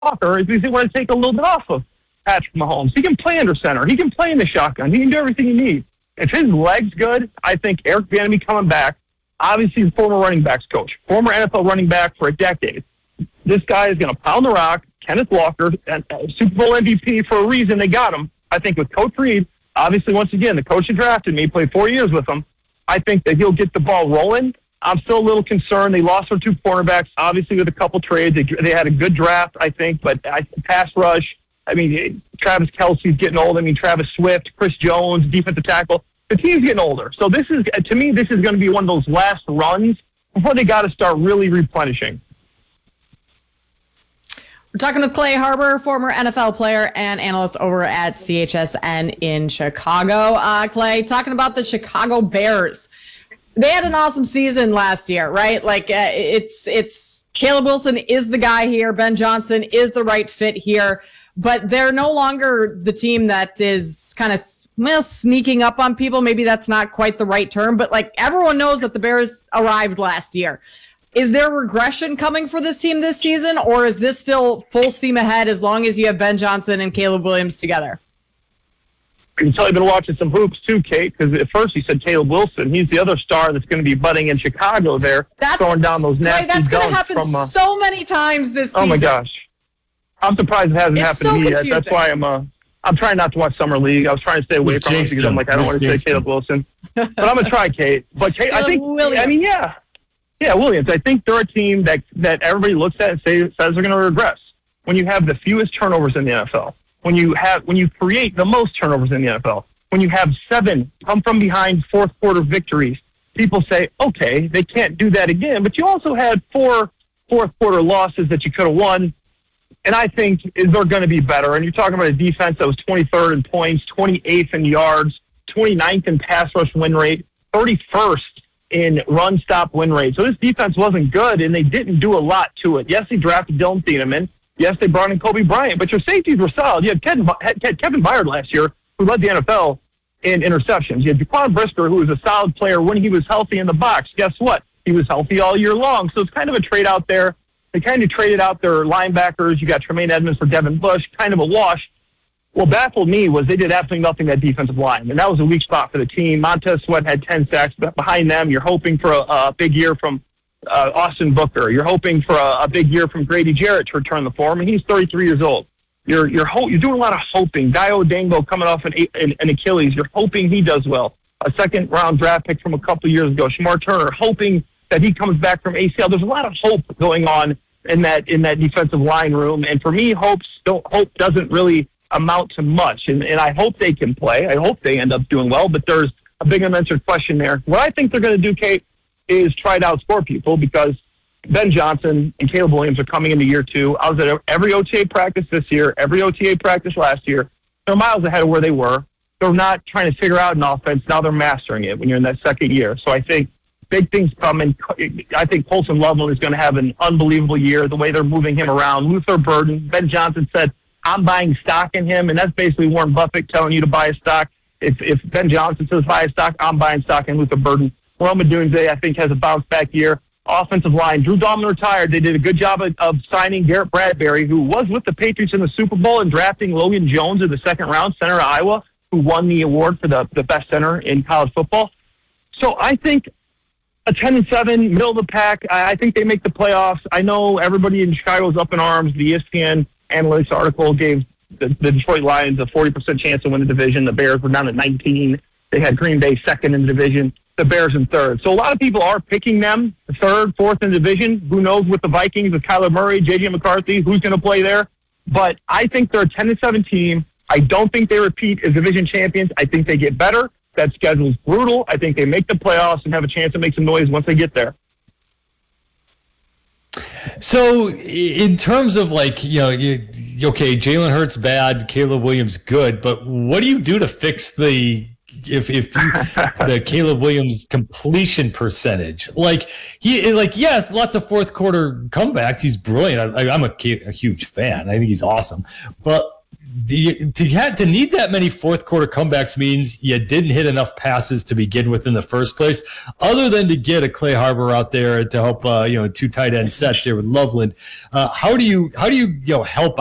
Walker is he's going to take a little bit off of Patrick Mahomes. He can play under center. He can play in the shotgun. He can do everything he needs. If his leg's good, I think Eric Bieniemy coming back, obviously the former running backs coach, former NFL running back for a decade. This guy is going to pound the rock. Kenneth Walker, Super Bowl MVP for a reason. They got him. I think with Coach Reid, obviously, once again, the coach that drafted me, played 4 years with him. I think that he'll get the ball rolling. I'm still a little concerned. They lost their 2 cornerbacks, obviously, with a couple trades. They had a good draft, I think, but pass rush. I mean, Travis Kelce's getting old. I mean, Travis Swift, Chris Jones, defensive tackle. The team's getting older. So this is, to me, this is going to be one of those last runs before they got to start really replenishing. We're talking with Clay Harbor, former NFL player and analyst over at CHSN in Chicago. Clay, talking about the Chicago Bears. They had an awesome season last year, right? Like it's Caleb Wilson is the guy here. Ben Johnson is the right fit here, but they're no longer the team that is kind of sneaking up on people. Maybe that's not quite the right term, but like everyone knows that the Bears arrived last year. Is there regression coming for this team this season, or is this still full steam ahead as long as you have Ben Johnson and Caleb Williams together? I can tell you've been watching some hoops too, Kate, because at first you said Caleb Wilson. He's the other star that's going to be budding in Chicago there, throwing down those nasty that's going to dunks happen so many times this season. Oh, my gosh. I'm surprised it hasn't happened to me yet. That's why I'm trying not to watch Summer League. I was trying to stay away from it because I'm like, I don't want to say Caleb Wilson. But I'm going to try Kate. But Kate, I think, Williams. I mean, yeah, Williams. I think they're a team that everybody looks at and says they're going to regress. When you have the fewest turnovers in the NFL, when you create the most turnovers in the NFL, when you have 7 come from behind fourth quarter victories, people say, okay, they can't do that again. But you also had 4 fourth quarter losses that you could have won. And I think they're going to be better. And you're talking about a defense that was 23rd in points, 28th in yards, 29th in pass rush win rate, 31st in run stop win rate. So this defense wasn't good, and they didn't do a lot to it. Yes, they drafted Dylan Thieneman. Yes, they brought in Kobe Bryant, but your safeties were solid. You had Kevin Byard last year, who led the NFL in interceptions. You had Jaquan Brisker, who was a solid player when he was healthy in the box. Guess what? He was healthy all year long. So it's kind of a trade out there. They kind of traded out their linebackers. You got Tremaine Edmonds for Devin Bush, kind of a wash. What baffled me was they did absolutely nothing that defensive line, and that was a weak spot for the team. Montez Sweat had 10 sacks. But behind them, you're hoping for a big year from Austin Booker. You're hoping for a big year from Grady Jarrett to return the form, and he's 33 years old. You're doing a lot of hoping. Dayo Dango coming off an Achilles. You're hoping he does well. A second-round draft pick from a couple years ago, Shamar Turner, hoping that he comes back from ACL. There's a lot of hope going on in that defensive line room, and for me, hope doesn't really amount to much, and I hope they can play. I hope they end up doing well, but there's a big unanswered question there. What I think they're going to do, Kate, is try to outscore people, because Ben Johnson and Caleb Williams are coming into year 2. I was at every OTA practice this year, every OTA practice last year. They're miles ahead of where they were. They're not trying to figure out an offense. Now they're mastering it when you're in that second year. So I think big things coming. I think Colson Loveland is going to have an unbelievable year, the way they're moving him around. Luther Burden, Ben Johnson said, I'm buying stock in him, and that's basically Warren Buffett telling you to buy a stock. If Ben Johnson says buy a stock, I'm buying stock in Luther Burden. Rome Odunze, I think, has a bounce-back year. Offensive line, Drew Dalman retired. They did a good job of signing Garrett Bradbury, who was with the Patriots in the Super Bowl, and drafting Logan Jones in the second round, center of Iowa, who won the award for the best center in college football. So I think a 10-7, middle of the pack, I think they make the playoffs. I know everybody in Chicago is up in arms. The ESPN analytics article gave the Detroit Lions a 40% chance to win the division. The Bears were down at 19. They had Green Bay second in the division, the Bears in third. So a lot of people are picking them third, fourth in the division. Who knows with the Vikings, with Kyler Murray, J.J. McCarthy, who's going to play there? But I think they're a 10-7 team. I don't think they repeat as division champions. I think they get better. That schedule's brutal. I think they make the playoffs and have a chance to make some noise once they get there. So in terms of okay, Jalen Hurts bad, Caleb Williams good, but what do you do to fix the Caleb Williams completion percentage? Yes, lots of fourth quarter comebacks. He's brilliant. I'm a huge fan. I think he's awesome. But to need that many fourth quarter comebacks means you didn't hit enough passes to begin with in the first place. Other than to get a Clay Harbor out there to help, 2 tight end sets here with Loveland, how do you help